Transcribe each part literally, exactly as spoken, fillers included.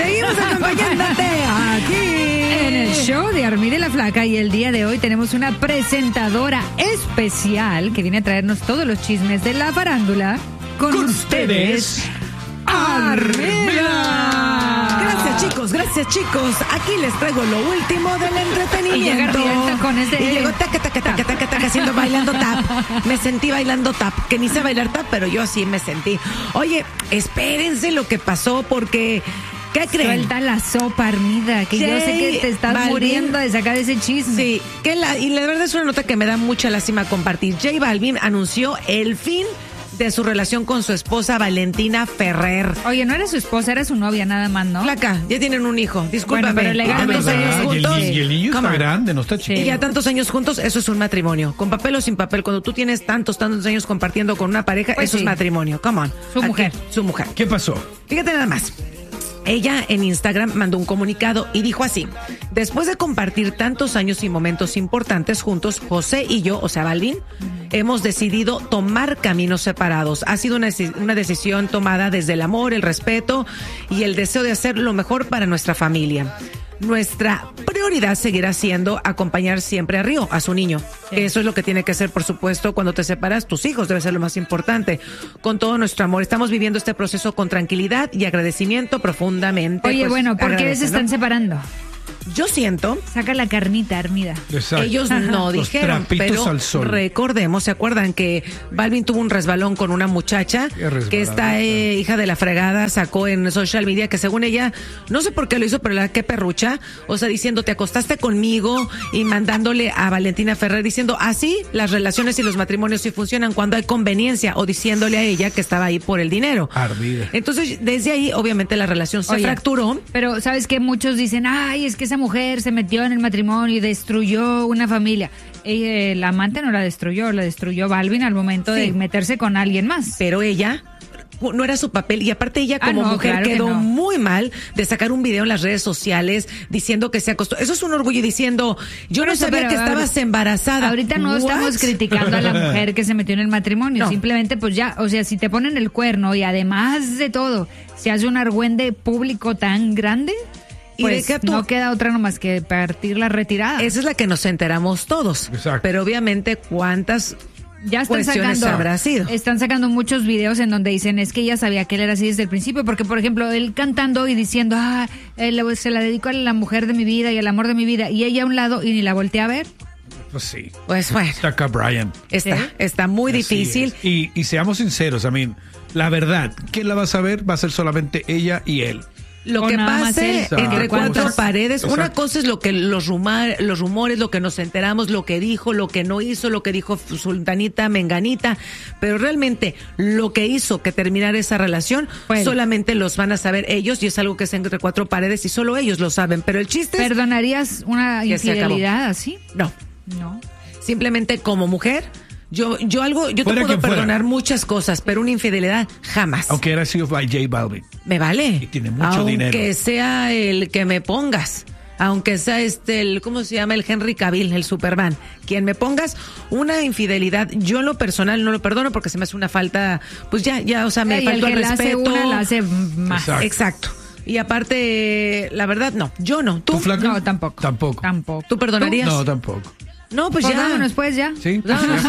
seguimos acompañándote aquí en el show de Armida y la Flaca. Y el día de hoy tenemos una presentadora especial que viene a traernos todos los chismes de la farándula. Con, con ustedes, Armida. Gracias, chicos, gracias, chicos. Aquí les traigo lo último del entretenimiento. Y llega con este... Y llegó taca, taca, taca, taca, taca, haciendo bailando tap. Me sentí bailando tap, que ni sé bailar tap, pero yo así me sentí. Oye, espérense lo que pasó, porque... ¿Qué creen? Suelta la sopa, Armida, que Jay, yo sé que te estás Balvin, muriendo de sacar ese chisme. Sí, que la, y la verdad es una nota que me da mucha lástima compartir. J Balvin anunció el fin de su relación con su esposa Valentina Ferrer. Oye, no era su esposa, era su novia nada más, ¿no? Flaca, ya tienen un hijo, discúlpame. Bueno, pero legalmente tantos años juntos. Y el, y el niño está grande, no está chiquito. Y ya tantos años juntos, eso es un matrimonio. Con papel o sin papel, cuando tú tienes tantos, tantos años compartiendo con una pareja, pues eso sí. Es matrimonio. Come on. Su Aquí, mujer. Su mujer. ¿Qué pasó? Fíjate nada más. Ella en Instagram mandó un comunicado y dijo así: después de compartir tantos años y momentos importantes juntos, José y yo, o sea, Balvin, hemos decidido tomar caminos separados. Ha sido una, una decisión tomada desde el amor, el respeto y el deseo de hacer lo mejor para nuestra familia. Nuestra prioridad seguirá siendo acompañar siempre a Río, a su niño. Sí. Que eso es lo que tiene que ser, por supuesto, cuando te separas, tus hijos debe ser lo más importante. Con todo nuestro amor, estamos viviendo este proceso con tranquilidad y agradecimiento profundamente. Oye, pues, bueno, ¿por qué se están ¿no? separando? Yo siento... Saca la carnita, Armida. Exacto. Ellos no dijeron, pero al sol. Recordemos, ¿se acuerdan que Balvin tuvo un resbalón con una muchacha que esta eh, hija de la fregada sacó en social media que según ella, no sé por qué lo hizo, pero la que perrucha, o sea, diciendo, te acostaste conmigo y mandándole a Valentina Ferrer diciendo, así las relaciones y los matrimonios sí funcionan cuando hay conveniencia, o diciéndole a ella que estaba ahí por el dinero. Armida. Entonces, desde ahí, obviamente, la relación se Oye, fracturó. Pero, ¿sabes qué? Muchos dicen, ay, es que esa mujer se metió en el matrimonio y destruyó una familia. Ella, la amante no la destruyó, la destruyó Balvin al momento sí. de meterse con alguien más. Pero ella no era su papel, y aparte ella como ah, no, mujer claro quedó no. muy mal de sacar un video en las redes sociales diciendo que se acostó. Eso es un orgullo, diciendo, yo pero no sabía pero, que estabas ahorita, embarazada. Ahorita no What? estamos criticando a la mujer que se metió en el matrimonio, no. simplemente pues ya, o sea, si te ponen el cuerno y además de todo, se hace un argüende público tan grande, pues tú, no queda otra nomás que partir la retirada. Esa es la que nos enteramos todos. Exacto. Pero obviamente cuántas ya están sacando, habrá sido. Están sacando muchos videos en donde dicen es que ella sabía que él era así desde el principio, porque por ejemplo él cantando y diciendo ah, él, se la dedico a la mujer de mi vida y al amor de mi vida, y ella a un lado y ni la voltea a ver. Pues sí. Pues bueno. Está acá Brian. Está, ¿sí? está muy así difícil. Y, y seamos sinceros, I mean, la verdad, ¿quién la va a saber? Va a ser solamente ella y él. Lo que pase entre cuatro Exacto. paredes. Exacto. Una cosa es lo que los, rumar, los rumores, lo que nos enteramos, lo que dijo, lo que no hizo, lo que dijo Sultanita, Menganita, pero realmente lo que hizo que terminara esa relación, bueno, solamente los van a saber ellos, y es algo que es entre cuatro paredes y solo ellos lo saben. Pero el chiste es... ¿Perdonarías una infidelidad así? No. No. Simplemente como mujer... Yo, yo algo, yo te puedo perdonar muchas cosas, pero una infidelidad jamás. Aunque era sido by J Balvin. Me vale. Y tiene mucho aunque dinero. Aunque sea el que me pongas, aunque sea este, el, ¿cómo se llama? El Henry Cavill, el Superman. Quien me pongas, una infidelidad, yo en lo personal no lo perdono porque se me hace una falta, pues ya, ya, o sea, me sí, faltó el, el respeto. Hace una, la hace más. Exacto. Exacto. Y aparte, la verdad, no. Yo no. ¿Tú? ¿Tú, no, tampoco. Tampoco. Tampoco. ¿Tú perdonarías? No, tampoco. No, pues, pues ya. Vámonos, pues ya. Sí.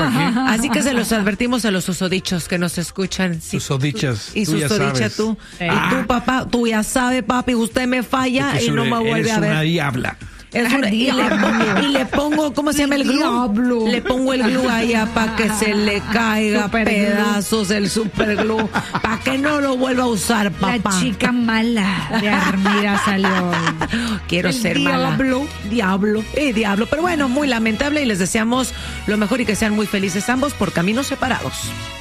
Así que se los advertimos a los susodichos que nos escuchan. Sí. Susodichas. Y susodicha tú. Sí. Y tú, papá, tú ya sabes, papi, usted me falla y no me vuelve a ver. Es una diabla. Es una, y, le pongo, y le pongo, ¿cómo se llama el glue? Diablo. Le pongo el glue allá para que se le caiga super pedazos glue. El super glue, para que no lo vuelva a usar, papá. La chica mala de Armida salió. Quiero el ser diablo. mala. Diablo. Eh, diablo. Pero bueno, muy lamentable, y les deseamos lo mejor y que sean muy felices ambos por caminos separados.